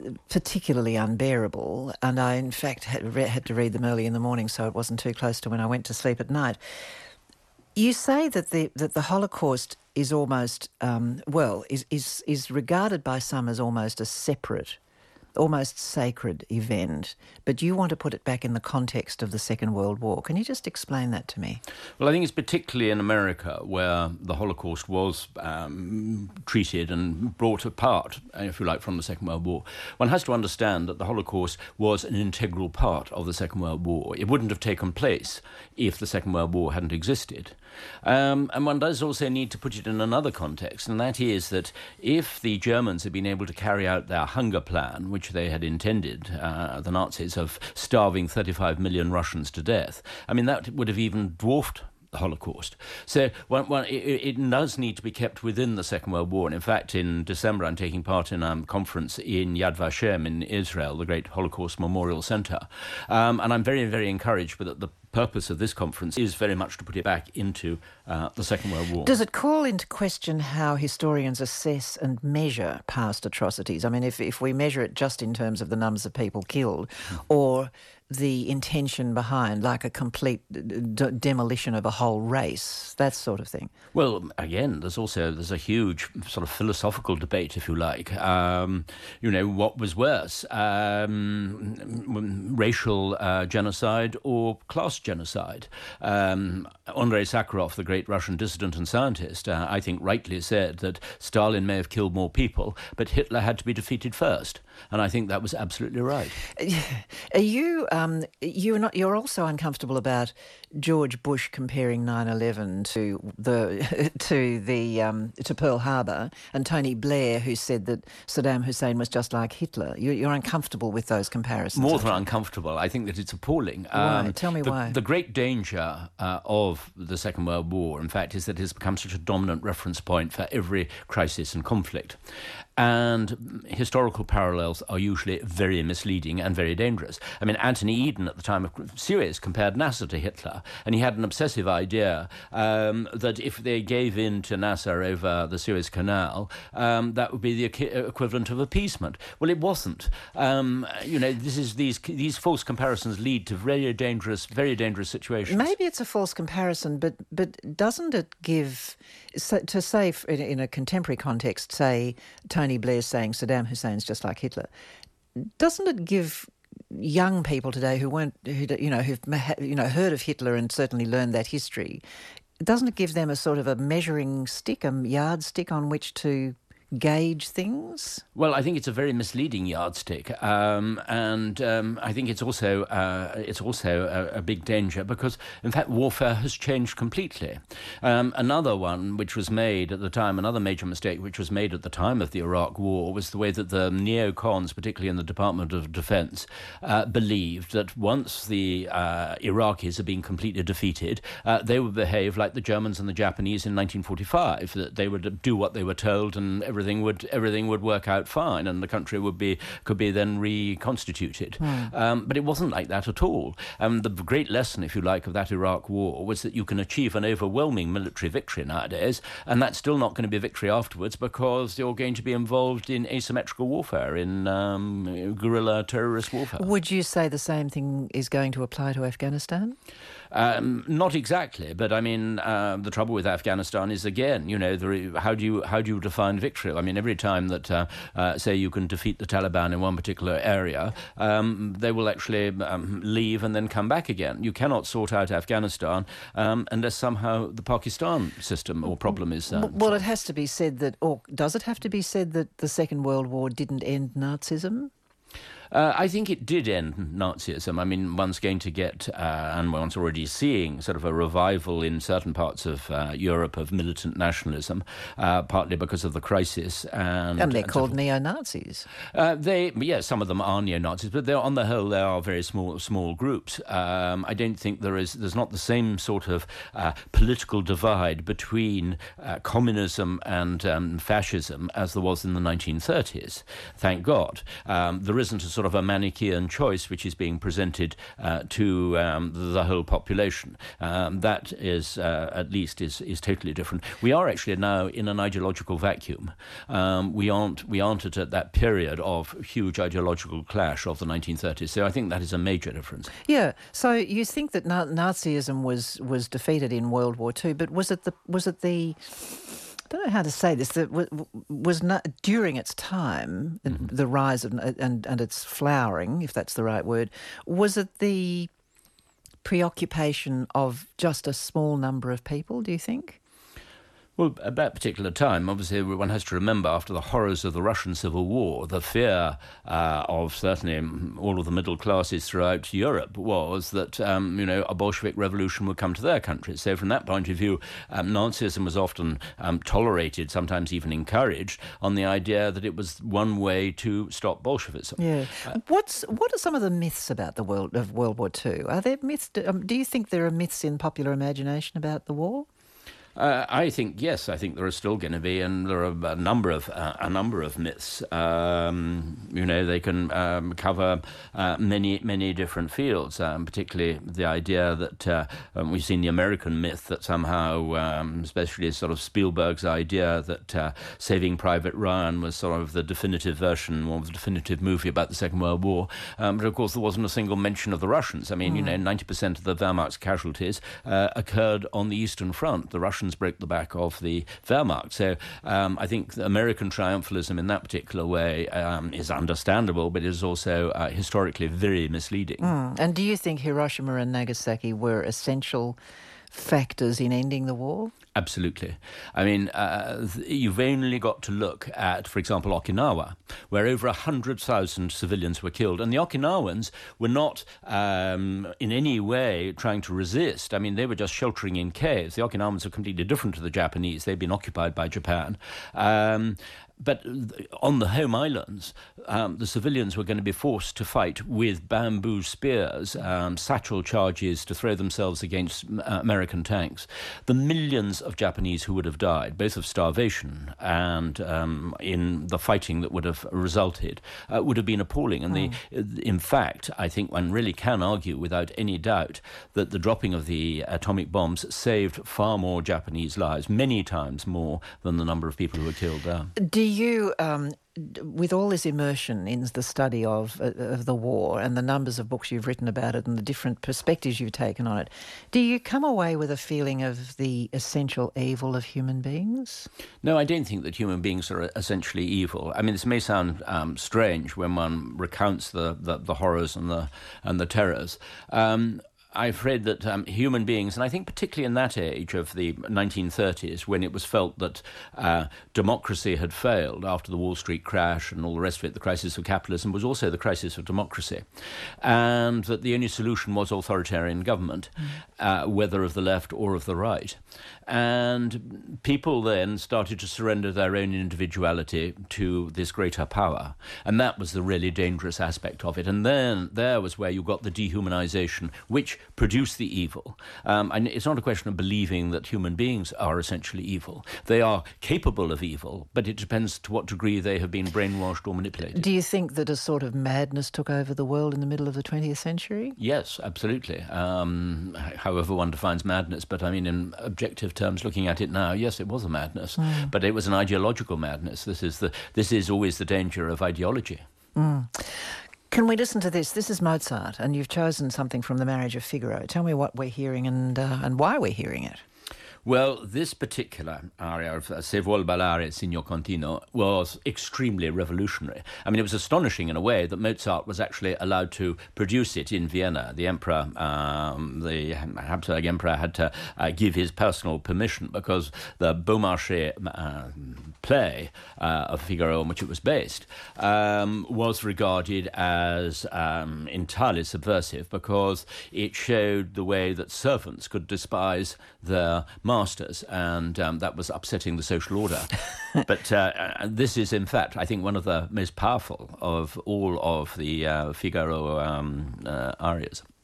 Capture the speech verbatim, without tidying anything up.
particularly unbearable, and I, in fact, had, re- had to read them early in the morning so it wasn't too close to when I went to sleep at night. You say that the that the Holocaust is almost, um, well, is, is is regarded by some as almost a separate, almost sacred event, but you want to put it back in the context of the Second World War. Can you just explain that to me? Well, I think it's particularly in America where the Holocaust was um, treated and brought apart, if you like, from the Second World War. One has to understand that the Holocaust was an integral part of the Second World War. It wouldn't have taken place if the Second World War hadn't existed. Um, and one does also need to put it in another context, and that is that if the Germans had been able to carry out their hunger plan, which they had intended, uh, the Nazis, of starving thirty-five million Russians to death, I mean, that would have even dwarfed the Holocaust. So one, one, it, it does need to be kept within the Second World War. And in fact, in December, I'm taking part in a um, conference in Yad Vashem in Israel, the great Holocaust Memorial Center. Um, and I'm very, very encouraged that the purpose of this conference is very much to put it back into uh, the Second World War. Does it call into question how historians assess and measure past atrocities? I mean, if, if we measure it just in terms of the numbers of people killed, mm. or the intention behind, like a complete d- demolition of a whole race, that sort of thing? Well, again, there's also there's a huge sort of philosophical debate, if you like. Um, you know, what was worse, um, racial uh, genocide or class genocide? Um, Andrei Sakharov, the great Russian dissident and scientist, uh, I think rightly said that Stalin may have killed more people, but Hitler had to be defeated first. And I think that was absolutely right. Are you um, you're not you're also uncomfortable about George Bush comparing nine eleven to the to the um, to Pearl Harbor, and Tony Blair, who said that Saddam Hussein was just like Hitler? You're, you're uncomfortable with those comparisons. More than uncomfortable. I think that it's appalling. Why? Um, Tell me the, why. The great danger uh, of the Second World War, in fact, is that it has become such a dominant reference point for every crisis and conflict. And historical parallels are usually very misleading and very dangerous. I mean, Anthony Eden at the time of Suez compared Nasser to Hitler, and he had an obsessive idea um, that if they gave in to Nasser over the Suez Canal, um, that would be the equivalent of appeasement. Well, it wasn't. Um, you know, this is these these false comparisons lead to very dangerous, very dangerous situations. Maybe it's a false comparison, but but doesn't it give, to say in, in a contemporary context, say Tony Blair saying Saddam Hussein's just like Hitler, doesn't it give young people today who weren't, who you know, who've you know heard of Hitler and certainly learned that history, doesn't it give them a sort of a measuring stick, a yardstick on which to gauge things? Well, I think it's a very misleading yardstick, um, and um, I think it's also uh, it's also a, a big danger because, in fact, warfare has changed completely. Um, another one which was made at the time, another major mistake which was made at the time of the Iraq War, was the way that the neocons, particularly in the Department of Defense, uh, believed that once the uh, Iraqis had been completely defeated, uh, they would behave like the Germans and the Japanese in nineteen forty-five, that they would do what they were told and everything would everything would work out fine, and the country would be could be then reconstituted. Mm. Um, but it wasn't like that at all. Um, the great lesson, if you like, of that Iraq War was that you can achieve an overwhelming military victory nowadays, and that's still not going to be a victory afterwards because you're going to be involved in asymmetrical warfare, in um, guerrilla terrorist warfare. Would you say the same thing is going to apply to Afghanistan? Um, not exactly, but I mean, uh, the trouble with Afghanistan is, again, you know, the, how do you how do you define victory? I mean, every time that, uh, uh, say, you can defeat the Taliban in one particular area, um, they will actually um, leave and then come back again. You cannot sort out Afghanistan um, unless somehow the Pakistan system or problem is... Uh, well, it has to be said that, or does it have to be said that the Second World War didn't end Nazism? Uh, I think it did end Nazism. I mean, one's going to get, uh, and one's already seeing, sort of a revival in certain parts of uh, Europe of militant nationalism, uh, partly because of the crisis. And, and they're and called so neo-Nazis. Uh, they, yes, some of them are neo-Nazis, but they're, on the whole, they are very small small groups. Um, I don't think there is, there's not the same sort of uh, political divide between uh, communism and um, fascism as there was in the nineteen thirties. Thank God. Um, there isn't a sort of a Manichaean choice which is being presented uh, to um, the whole population. Um, that is, uh, at least, is, is totally different. We are actually now in an ideological vacuum. Um, we aren't we aren't at, at that period of huge ideological clash of the nineteen thirties. So I think that is a major difference. Yeah. So you think that Na- Nazism was was defeated in World War Two, but was it the was it the I don't know how to say this. That was not during its time, mm-hmm. the rise of and and its flowering, if that's the right word. Was it the preoccupation of just a small number of people? Do you think? Well, at that particular time, obviously, one has to remember, after the horrors of the Russian Civil War, the fear uh, of certainly all of the middle classes throughout Europe was that, um, you know, a Bolshevik revolution would come to their country. So from that point of view, um, Nazism was often um, tolerated, sometimes even encouraged, on the idea that it was one way to stop Bolshevism. Yeah. Uh, What's what are some of the myths about the world of World War Two? Are there myths? Um, do you think there are myths in popular imagination about the war? Uh, I think yes. I think there are still going to be, and there are a number of uh, a number of myths. Um, you know, they can um, cover uh, many many different fields. Um, particularly the idea that uh, um, we've seen the American myth that somehow, um, especially sort of Spielberg's idea that uh, Saving Private Ryan was sort of the definitive version or the definitive movie about the Second World War. Um, but of course, there wasn't a single mention of the Russians. I mean, mm. you know, ninety percent of the Wehrmacht's casualties uh, occurred on the Eastern Front. The Russians broke the back of the Wehrmacht. So um, I think American triumphalism in that particular way um, is understandable, but is also uh, historically very misleading. Mm. And do you think Hiroshima and Nagasaki were essential factors in ending the war? Absolutely. I mean, uh, you've only got to look at, for example, Okinawa, where over one hundred thousand civilians were killed. And the Okinawans were not um, in any way trying to resist. I mean, they were just sheltering in caves. The Okinawans are completely different to the Japanese. They've been occupied by Japan. Um, But on the home islands, um, the civilians were going to be forced to fight with bamboo spears, um, satchel charges to throw themselves against uh, American tanks. The millions of Japanese who would have died, both of starvation and um, in the fighting that would have resulted, uh, would have been appalling. And mm. the, in fact, I think one really can argue without any doubt that the dropping of the atomic bombs saved far more Japanese lives, many times more than the number of people who were killed there. Do you, um, with all this immersion in the study of, uh, of the war and the numbers of books you've written about it and the different perspectives you've taken on it, do you come away with a feeling of the essential evil of human beings? No, I don't think that human beings are essentially evil. I mean, this may sound um, strange when one recounts the, the, the horrors and the, and the terrors. Um, I've read that um, human beings, and I think particularly in that age of the nineteen thirties, when it was felt that uh, democracy had failed after the Wall Street crash and all the rest of it, the crisis of capitalism was also the crisis of democracy, and that the only solution was authoritarian government, mm. uh, whether of the left or of the right. And people then started to surrender their own individuality to this greater power. And that was the really dangerous aspect of it. And then there was where you got the dehumanization, which produced the evil. Um, and it's not a question of believing that human beings are essentially evil. They are capable of evil, but it depends to what degree they have been brainwashed or manipulated. Do you think that a sort of madness took over the world in the middle of the twentieth century? Yes, absolutely. Um, however one defines madness, but I mean in objective terms, looking at it now, yes, it was a madness, mm. but it was an ideological madness. This is the this is always the danger of ideology. Mm. Can we listen to this? This is Mozart, and you've chosen something from The Marriage of Figaro. Tell me what we're hearing and uh, and why we're hearing it. Well, this particular aria of Se vuol ballare, Signor Contino, was extremely revolutionary. I mean, it was astonishing in a way that Mozart was actually allowed to produce it in Vienna. The emperor, um, the Habsburg emperor, had to uh, give his personal permission because the Beaumarchais uh, play uh, of Figaro, on which it was based, um, was regarded as um, entirely subversive because it showed the way that servants could despise their masters, and um, that was upsetting the social order. But uh, this is, in fact, I think, one of the most powerful of all of the uh, Figaro um, uh, arias.